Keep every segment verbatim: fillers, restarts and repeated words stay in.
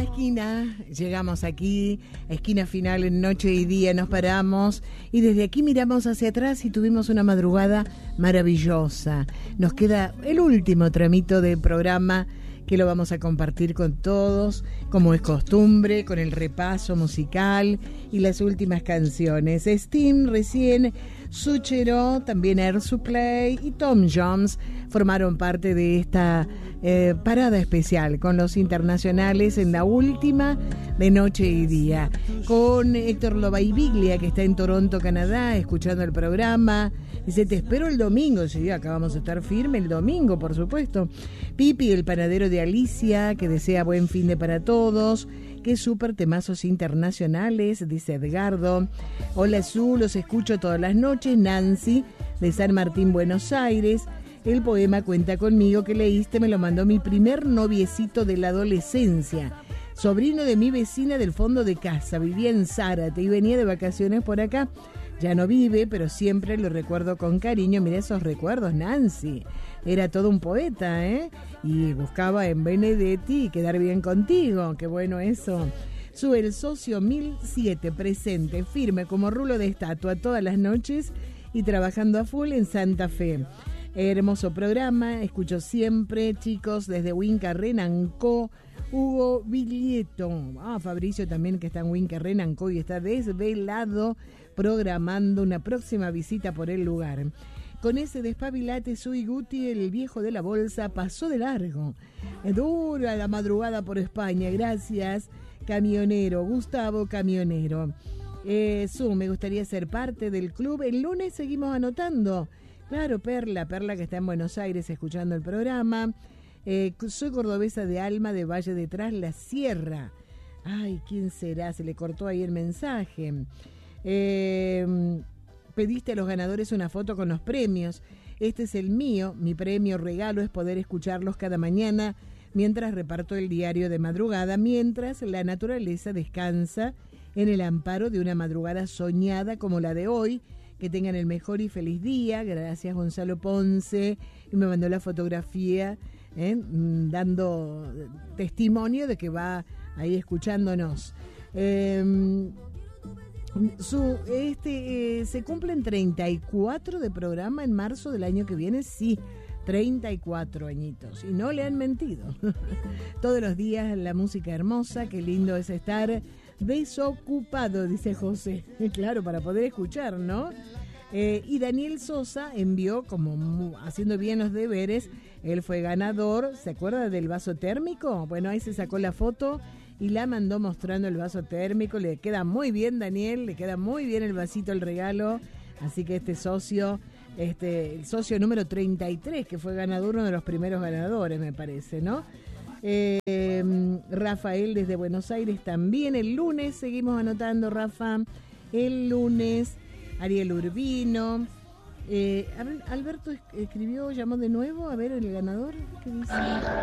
esquina, llegamos aquí, esquina final en noche y día, nos paramos y desde aquí miramos hacia atrás y tuvimos una madrugada maravillosa. Nos queda el último tramito del programa que lo vamos a compartir con todos, como es costumbre, con el repaso musical y las últimas canciones. Steam recién, Suchero, también Air Supply y Tom Jones formaron parte de esta eh, parada especial con los internacionales en la última de Noche y Día. Con Héctor Lobaibiglia, que está en Toronto, Canadá, escuchando el programa. Dice, te espero el domingo. Sí, acá vamos a estar firme el domingo, por supuesto. Pipi, el panadero de Alicia, que desea buen fin de para todos. Qué súper temazos internacionales, dice Edgardo. Hola, Su, los escucho todas las noches. Nancy, de San Martín, Buenos Aires. El poema Cuenta conmigo que leíste me lo mandó mi primer noviecito de la adolescencia. Sobrino de mi vecina del fondo de casa. Vivía en Zárate y venía de vacaciones por acá. Ya no vive, pero siempre lo recuerdo con cariño. Mira esos recuerdos, Nancy. Era todo un poeta, ¿eh? Y buscaba en Benedetti quedar bien contigo. Qué bueno eso. Sube el socio mil siete, presente, firme como rulo de estatua todas las noches y trabajando a full en Santa Fe. Hermoso programa, escucho siempre, chicos, desde Huinca, Renancó. Hugo Viglieto, ah, Fabricio también, que está en Huinca, Renancó y está desvelado programando una próxima visita por el lugar. Con ese despabilate, Sui Guti, el viejo de la bolsa, pasó de largo. Dura la madrugada por España, gracias, camionero, Gustavo Camionero. Eh, Su, me gustaría ser parte del club. El lunes seguimos anotando. Claro, Perla, Perla que está en Buenos Aires escuchando el programa. Eh, soy cordobesa de alma de Valle de Tras la Sierra. Ay, ¿quién será? Se le cortó ahí el mensaje. Eh, pediste a los ganadores una foto con los premios. Este es el mío. Mi premio regalo es poder escucharlos cada mañana mientras reparto el diario de madrugada, mientras la naturaleza descansa en el amparo de una madrugada soñada como la de hoy. Que tengan el mejor y feliz día. Gracias, Gonzalo Ponce. Y me mandó la fotografía, ¿eh? dando testimonio de que va ahí escuchándonos. Eh, su, este, eh, ¿se cumplen treinta y cuatro de programa en marzo del año que viene? Sí, treinta y cuatro añitos. Y no le han mentido. Todos los días la música hermosa. Qué lindo es estar desocupado, dice José. Claro, para poder escuchar, ¿no? Eh, y Daniel Sosa envió, como haciendo bien los deberes, él fue ganador. ¿Se acuerda del vaso térmico? Bueno, ahí se sacó la foto y la mandó mostrando el vaso térmico. Le queda muy bien, Daniel, le queda muy bien el vasito, el regalo. Así que este socio, este, el socio número treinta y tres, que fue ganador, uno de los primeros ganadores, me parece, ¿no? Eh, Rafael desde Buenos Aires también. El lunes seguimos anotando, Rafa. El lunes Ariel Urbino. eh, Alberto escribió, llamó de nuevo. A ver el ganador, ¿qué dice?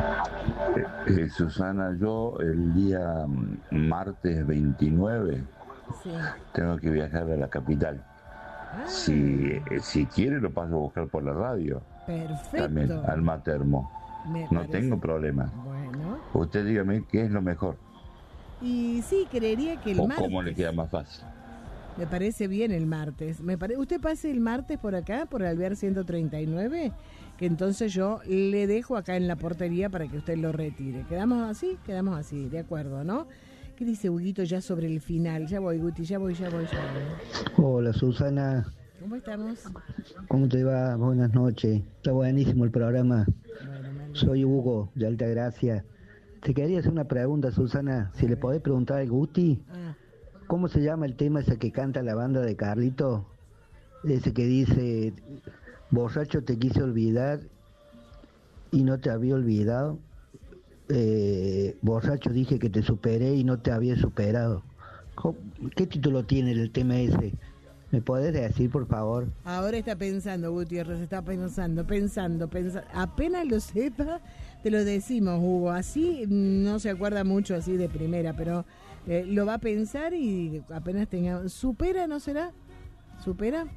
Eh, eh, Susana, yo el día martes veintinueve sí. tengo que viajar a la capital. ah. si, eh, si quiere lo paso a buscar por la radio. Perfecto. También al Matermo. No tengo problema. Bueno. Usted dígame qué es lo mejor. Y sí, creería que el o martes. ¿Cómo le queda más fácil? Me parece bien el martes. Me pare... Usted pase el martes por acá, por Alvear ciento treinta y nueve, que entonces yo le dejo acá en la portería para que usted lo retire. ¿Quedamos así? Quedamos así, de acuerdo, ¿no? ¿Qué dice Huguito ya sobre el final? Ya voy, Guti, ya voy, ya voy, ya voy. Hola, Susana. ¿Cómo estamos? ¿Cómo te va? Buenas noches. Está buenísimo el programa. Bueno, soy Hugo, de Altagracia. Te quería hacer una pregunta, Susana. Si le podés preguntar al Guti, ah. ¿cómo se llama el tema ese que canta la banda de Carlito? Ese que dice, borracho te quise olvidar y no te había olvidado. Eh, borracho dije que te superé y no te había superado. ¿Qué título tiene el tema ese? ¿Me podés decir, por favor? Ahora está pensando, Gutiérrez, está pensando, pensando, pensando. Apenas lo sepa, te lo decimos, Hugo. Así no se acuerda mucho así de primera, pero eh, lo va a pensar y apenas tenga... ¿Supera, no será? ¿Supera?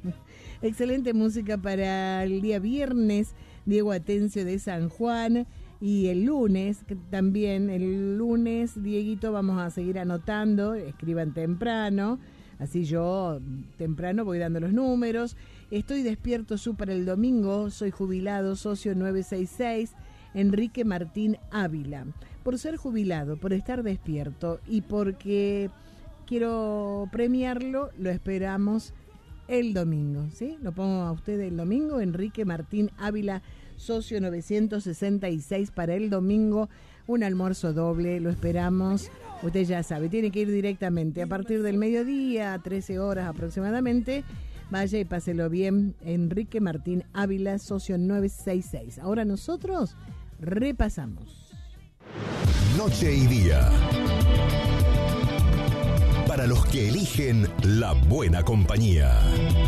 Excelente música para el día viernes. Diego Atencio de San Juan. Y el lunes, que también el lunes, Dieguito, vamos a seguir anotando, escriban temprano, así yo temprano voy dando los números. Estoy despierto súper el domingo, soy jubilado, socio nueve seis seis, Enrique Martín Ávila. Por ser jubilado, por estar despierto y porque quiero premiarlo, lo esperamos el domingo, ¿sí? Lo pongo a usted el domingo, Enrique Martín Ávila, socio novecientos sesenta y seis para el domingo, un almuerzo doble, lo esperamos. Usted ya sabe, tiene que ir directamente a partir del mediodía, trece horas aproximadamente. Vaya y páselo bien, Enrique Martín Ávila, socio nueve seis seis. Ahora nosotros repasamos. Noche y día. Para los que eligen la buena compañía.